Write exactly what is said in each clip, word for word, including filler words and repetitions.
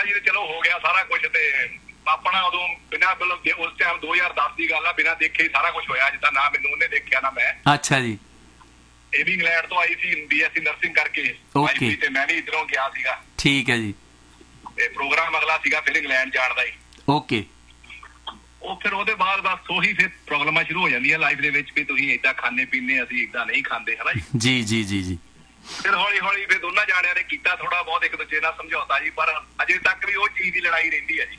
ਜੀ ਚਲੋ ਹੋ ਗਿਆ ਸਾਰਾ ਕੁਛ ਤੇ ਆਪਣਾ ਉਦੋਂ ਬਿਨਾਂ ਮਤਲਬ ਉਸ ਟਾਈਮ ਦੋ ਹਜ਼ਾਰ ਦਸ ਦੀ ਗੱਲ ਆ, ਬਿਨਾਂ ਦੇਖੇ ਸਾਰਾ ਕੁਛ ਹੋਇਆ, ਜਿੱਦਾਂ ਨਾ ਮੈਨੂੰ ਉਹਨੇ ਦੇਖਿਆ ਨਾ ਮੈਂ। ਅੱਛਾ ਜੀ। ਇਹ ਵੀ ਇੰਗਲੈਂਡ ਤੋਂ ਆਈ C B S C nursing ਕਰਕੇ, ਤੇ ਮੈਂ ਵੀ ਇੱਧਰੋਂ ਗਿਆ ਸੀਗਾ। ਠੀਕ ਹੈ ਜੀ। ਤੇ ਪ੍ਰੋਗਰਾਮ ਅਗਲਾ ਸੀਗਾ ਫਿਰ ਇੰਗਲੈਂਡ ਜਾਣ ਦਾ ਹੀ। ਓਕੇ। ਉਹ ਫਿਰ ਉਹਦੇ ਬਾਅਦ ਬਸ ਉਹੀ ਫਿਰ ਪ੍ਰੋਬਲਮਾਂ ਸ਼ੁਰੂ ਹੋ ਜਾਂਦੀਆਂ ਲਾਈਫ ਦੇ ਵਿੱਚ ਵੀ ਤੁਸੀਂ ਏਦਾਂ ਖਾਂਦੇ ਪੀਂਦੇ, ਅਸੀਂ ਏਦਾਂ ਨਹੀਂ ਖਾਂਦੇ, ਹਨਾ ਜੀ। ਜੀ ਜੀ ਜੀ। ਫਿਰ ਹੌਲੀ ਹੌਲੀ ਫਿਰ ਦੋਨਾਂ ਜਾਣਿਆਂ ਨੇ ਕੀਤਾ ਥੋੜਾ ਬਹੁਤ ਇੱਕ ਦੂਜੇ ਨਾਲ ਸਮਝੌਤਾ ਜੀ, ਪਰ ਅਜੇ ਤੱਕ ਵੀ ਉਹ ਚੀਜ਼ ਦੀ ਲੜਾਈ ਰਹਿੰਦੀ ਹੈ ਜੀ।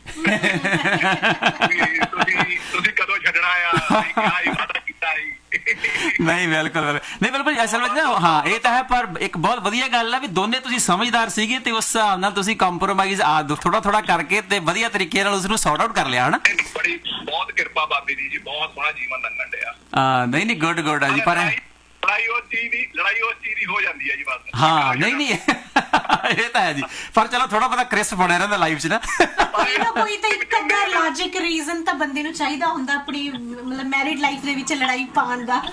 ਤੁਸੀਂ ਤੁਸੀਂ ਕਦੋਂ ਛੱਡਣਾ ਆ, ਕਿਆ ਹੀ ਵਾਅਦਾ ਕੀਤਾ ਸੀ। ਨਹੀਂ ਬਿਲਕੁਲ ਨਹੀਂ ਬਿਲਕੁਲ ਅਸਲ ਵਿੱਚ ਨਾ ਹਾਂ ਇਹ ਤਾਂ ਹੈ, ਪਰ ਇੱਕ ਬਹੁਤ ਵਧੀਆ ਗੱਲ ਆ ਵੀ ਦੋਨੇ ਤੁਸੀਂ ਸਮਝਦਾਰ ਸੀਗੇ ਤੇ ਉਸ ਹਿਸਾਬ ਨਾਲ ਤੁਸੀਂ ਕੰਪਰੋਮਾਈਜ਼ ਥੋੜਾ ਥੋੜਾ ਕਰਕੇ ਤੇ ਵਧੀਆ ਤਰੀਕੇ ਨਾਲ ਉਸਨੂੰ ਸੌਰਟ ਆਊਟ ਕਰ ਲਿਆ ਹਨਾ। ਬੜੀ ਬਹੁਤ ਕਿਰਪਾ ਬਾਬੇ ਦੀ ਜੀ, ਬਹੁਤ ਸੋਹਣਾ ਜੀਵਨ ਲੰਘਣ ਡਿਆ। ਹਾਂ ਨਹੀਂ ਨਹੀਂ ਗੁੱਡ ਗੁੱਡ ਆ ਜੀ। ਪਰ ਲੜਾਈ ਉਸ ਚੀਜ਼ ਦੀ ਲੜਾਈ ਉਸ ਚੀਜ਼ ਦੀ ਹੋ ਜਾਂਦੀ ਹੈ ਜੀ ਬਸ। ਹਾਂ ਨਹੀਂ ਨਹੀਂ ਇਹ ਤਾਂ ਹੈ ਜੀ, ਪਰ ਚਲੋ ਥੋੜਾ ਬਹੁਤਾ ਕ੍ਰਿਸਪ ਬਣਿਆ ਰਹਿੰਦਾ ਲਾਈਫ 'ਚ ਨਾ। ਕੋਈ ਨਾ ਕੋਈ ਤਾਂ ਇੱਕ ਅੱਧਾ ਲੌਜਿਕ ਰੀਜ਼ਨ ਤਾਂ ਬੰਦੇ ਨੂੰ ਚਾਹੀਦਾ ਹੁੰਦਾ ਆਪਣੀ ਮਤਲਬ ਮੈਰਿਡ ਲਾਈਫ ਦੇ ਵਿੱਚ ਲੜਾਈ ਪਾਉਣ ਦਾ।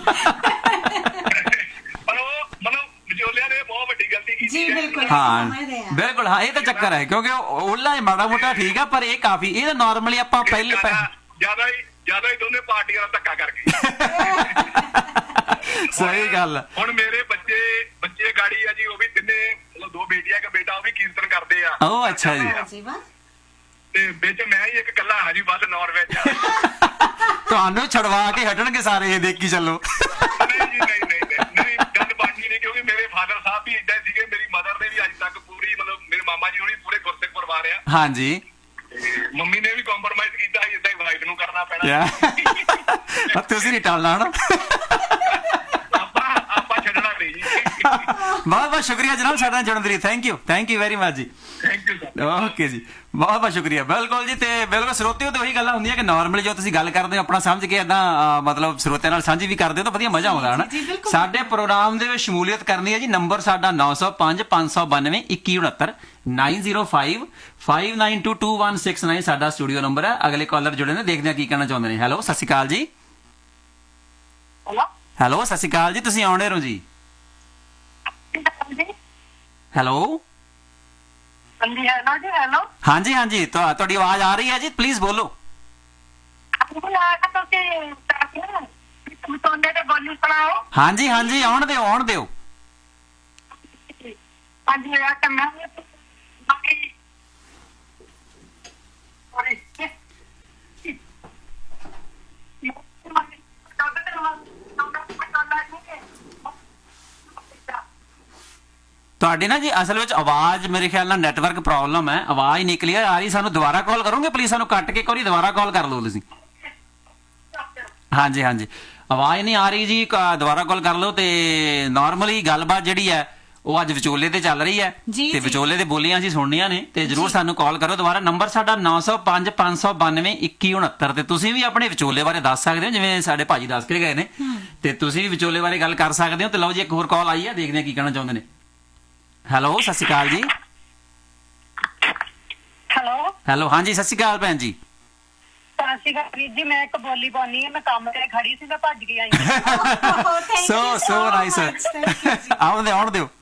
ਪਰ ਉਹ ਮਤਲਬ ਵਿਚੋਲਿਆਂ ਨੇ ਬਹੁਤ ਵੱਡੀ ਗਲਤੀ ਕੀਤੀ ਜੀ। ਬਿਲਕੁਲ ਹਾਂ ਬਿਲਕੁਲ ਹਾਂ ਇਹ ਤਾਂ ਚੱਕਰ ਹੈ, ਕਿਉਂਕਿ ਉਹਲਾ ਮਾੜਾ ਮੋਟਾ ਠੀਕ ਆ, ਪਰ ਇਹ ਕਾਫੀ ਇਹ ਤਾਂ ਨਾਰਮਲੀ ਆਪਾਂ ਪਹਿਲੇ ਜ਼ਿਆਦਾ ਹੀ ਜ਼ਿਆਦਾ ਹੀ ਦੋਨੇ ਪਾਰਟੀਆਂ ਦਾ ਧੱਕਾ ਕਰਕੇ। ਸਹੀ ਗੱਲ। ਹੁਣ ਮੇਰੇ ਬੱਚੇ ਬੱਚੇ ਗਾੜੀ ਆ ਜੀ, ਉਹ ਵੀ ਤਿੰਨੇ ਮਤਲਬ ਦੋ ਬੇਟੀਆਂ ਇੱਕ ਬੇਟਾ, ਉਹ ਵੀ ਕੀਰਤਨ ਕਰਦੇ ਆ। ਉਹ ਅੱਛਾ ਜੀ। ਤੇ ਵਿੱਚ ਮੈਂ ਹੀ ਇੱਕ ਇਕੱਲਾ ਹਾਂ ਜੀ ਬਸ ਨੌਨ ਵੈਜ ਆ। ਤੁਹਾਨੂੰ ਛਡਵਾ ਕੇ ਹਟਣਗੇ ਸਾਰੇ, ਇਹ ਦੇਖੀ ਚੱਲੋ। ਨਹੀਂ ਜੀ ਨਹੀਂ ਨਹੀਂ ਨਹੀਂ ਗੱਲ ਬਾਕੀ ਨਹੀਂ, ਕਿਉਂਕਿ ਮੇਰੇ ਫਾਦਰ ਸਾਹਿਬ ਵੀ ਏਦਾਂ ਸੀਗੇ, ਮੇਰੀ ਮਦਰ ਨੇ ਵੀ ਅੱਜ ਤੱਕ ਪੂਰੀ ਮਤਲਬ ਮੇਰੇ ਮਾਮਾ ਜੀ ਹੁਣੀ ਪੂਰੇ ਗੁਰਸਿੱਖ ਪਰਿਵਾਰ ਆ। ਹਾਂਜੀ। ਮੰਮੀ ਨੇ ਵੀ ਕੰਪਰੋਮਾਈਜ਼ ਕੀਤਾ, ਏਦਾਂ ਹੀ ਵਾਈਫ ਨੂੰ ਕਰਨਾ ਪੈਣਾ। ਤੁਸੀਂ ਨਹੀਂ ਟਾਲਣਾ ਹਨਾ। ਬਹੁਤ ਬਹੁਤ ਸ਼ੁਕਰੀਆ ਜਨਾਬ ਸਾਡੇ ਨਾਲ ਜੁੜਨ ਦੇ ਲਈ। Thank you thank you very much ਜੀ। ਓਕੇ ਜੀ ਬਹੁਤ ਬਹੁਤ ਸ਼ੁਕਰੀਆ। ਬਿਲਕੁਲ ਜੀ, ਤੇ ਬਿਲਕੁਲ ਸਰੋਤਿਓ ਤੇ ਉਹੀ ਗੱਲਾਂ ਹੁੰਦੀਆਂ ਕਿ ਨਾਰਮਲੀ ਜੋ ਤੁਸੀਂ ਗੱਲ ਕਰਦੇ ਹੋ ਆਪਣਾ ਸਮਝ ਕੇ ਏਦਾਂ ਮਤਲਬ ਸਰੋਤਿਆਂ ਨਾਲ ਸਾਂਝੀ ਵੀ ਕਰਦੇ ਹੋ ਤਾਂ ਵਧੀਆ ਮਜ਼ਾ ਆਉਂਦਾ ਹਨਾ। ਸਾਡੇ ਪ੍ਰੋਗਰਾਮ ਦੇ ਵਿੱਚ ਸ਼ਮੂਲੀਅਤ ਕਰਨੀ ਹੈ ਜੀ। ਨੰਬਰ ਸਾਡਾ ਨੌ ਸੌ ਪੰਜ ਪੰਜ ਸੌ ਬਾਨਵੇਂ ਇੱਕੀ ਉਣੱਤਰ nine zero five five nine to to one six nine ਸਾਡਾ ਸਟੂਡੀਓ ਨੰਬਰ ਹੈ। ਅਗਲੇ ਕਾਲਰ ਜੁੜੇ ਨੇ, ਦੇਖਦੇ ਆ ਕੀ ਕਹਿਣਾ ਚਾਹੁੰਦੇ ਨੇ। ਹੈਲੋ ਸਤਿ ਸ਼੍ਰੀ ਅਕਾਲ ਜੀ। ਹੈਲੋ ਸਤਿ ਸ਼੍ਰੀ ਅਕਾਲ ਜੀ, ਤੁਸੀਂ ਆਉਣੇ ਰਹੋ ਜੀ। ਹੈਲੋ ਹਾਂਜੀ ਹਾਂਜੀ ਤੁਹਾਡੀ ਆਵਾਜ਼ ਆ ਰਹੀ ਹੈ ਜੀ, ਪਲੀਜ਼ ਬੋਲੋ। ਹਾਂਜੀ ਹਾਂਜੀ ਆਉਣ ਦਿਓ ਆਉਣ ਦਿਓ। ਤੁਹਾਡੀ ਨਾ ਜੀ ਅਸਲ ਵਿੱਚ ਆਵਾਜ਼ ਮੇਰੇ ਖਿਆਲ ਨਾਲ ਨੈਟਵਰਕ ਪ੍ਰੋਬਲਮ ਹੈ, ਆਵਾਜ਼ ਨਹੀਂ ਕਲੀਅਰ ਆ ਰਹੀ। ਸਾਨੂੰ ਦੁਬਾਰਾ ਕਾਲ ਕਰੋਗੇ ਪਲੀਜ਼? ਸਾਨੂੰ ਕੱਟ ਕੇ ਇੱਕ ਵਾਰੀ ਦੁਬਾਰਾ ਕਾਲ ਕਰ ਲਓ ਤੁਸੀਂ। ਹਾਂਜੀ ਹਾਂਜੀ ਆਵਾਜ਼ ਨਹੀਂ ਆ ਰਹੀ ਜੀ, ਦੁਬਾਰਾ ਕਾਲ ਕਰ ਲਓ। ਤੇ ਨਾਰਮਲੀ ਗੱਲਬਾਤ ਜਿਹੜੀ ਹੈ ਉਹ ਅੱਜ ਵਿਚੋਲੇ ਤੇ ਚੱਲ ਰਹੀ ਹੈ ਤੇ ਵਿਚੋਲੇ ਦੇ ਬੋਲੀਆਂ ਅਸੀਂ ਸੁਣਨੀਆਂ ਨੇ, ਤੇ ਜਰੂਰ ਸਾਨੂੰ ਕਾਲ ਕਰੋ ਦੁਬਾਰਾ। ਨੰਬਰ ਸਾਡਾ ਨੌ ਸੌ ਪੰਜ ਪੰਜ ਸੌ ਬਾਨਵੇਂ ਇੱਕੀ ਉਣੱਤਰ। ਤੇ ਤੁਸੀਂ ਵੀ ਆਪਣੇ ਵਿਚੋਲੇ ਬਾਰੇ ਦੱਸ ਸਕਦੇ ਹੋ, ਜਿਵੇਂ ਸਾਡੇ ਭਾਜੀ ਦੱਸ ਕੇ ਗਏ ਨੇ, ਤੇ ਤੁਸੀਂ ਵੀ ਵਿਚੋਲੇ ਬਾਰੇ ਗੱਲ ਕਰ ਸਕਦੇ ਹੋ। ਤੇ ਲਓ ਜੀ ਇੱਕ ਹੋਰ ਕਾਲ ਆਈ ਹੈ, ਦੇਖਦੇ ਹਾਂ ਕੀ ਕਹਿਣਾ ਚਾਹੁੰਦੇ ਨੇ। ਹੈਲੋ ਸਤਿ ਸ਼੍ਰੀ ਅਕਾਲ ਜੀ। ਹੈਲੋ ਹੈਲੋ ਹਾਂਜੀ ਸਤਿ ਸ਼੍ਰੀ ਅਕਾਲ ਭੈਣ ਜੀ। ਸਤਿ ਸ਼੍ਰੀ ਅਕਾਲ ਵੀਰ ਜੀ, ਮੈਂ ਇੱਕ ਬੋਲੀ ਪਾਉਣੀ ਹੈ। ਮੈਂ ਕੰਮ ਤੇ ਖੜੀ ਸੀ, ਮੈਂ ਭੱਜ ਕੇ ਆਈ। ਸੋ ਸੋ ਨਾਈਸ। ਆਉਣ ਦਿਓ ਆਉਣ ਦਿਓ।